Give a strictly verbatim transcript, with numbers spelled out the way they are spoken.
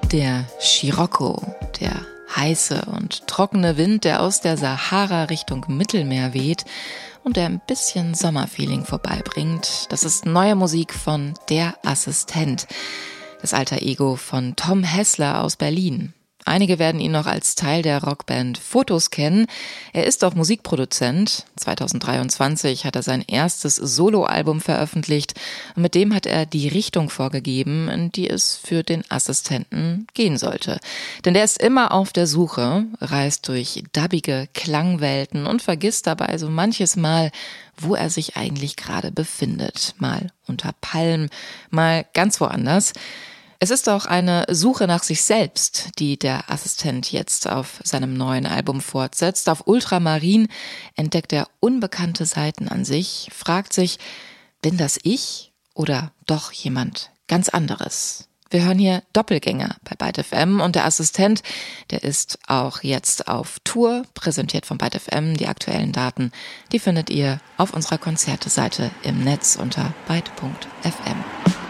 Der Scirocco, der heiße und trockene Wind, der aus der Sahara Richtung Mittelmeer weht und der ein bisschen Sommerfeeling vorbeibringt, das ist neue Musik von Der Assistent, das Alter Ego von Tom Hässler aus Berlin. Einige werden ihn noch als Teil der Rockband Fotos kennen. Er ist auch Musikproduzent. zwanzig dreiundzwanzig hat er sein erstes Soloalbum veröffentlicht und mit dem hat er die Richtung vorgegeben, in die es für den Assistenten gehen sollte. Denn der ist immer auf der Suche, reist durch dubbige Klangwelten und vergisst dabei so manches Mal, wo er sich eigentlich gerade befindet. Mal unter Palmen, mal ganz woanders. Es ist auch eine Suche nach sich selbst, die der Assistent jetzt auf seinem neuen Album fortsetzt. Auf Ultramarin entdeckt er unbekannte Seiten an sich, fragt sich, bin das ich oder doch jemand ganz anderes? Wir hören hier Doppelgänger bei Byte F M und der Assistent, der ist auch jetzt auf Tour, präsentiert von Byte F M. Die aktuellen Daten, die findet ihr auf unserer Konzerteseite im Netz unter byte punkt f m.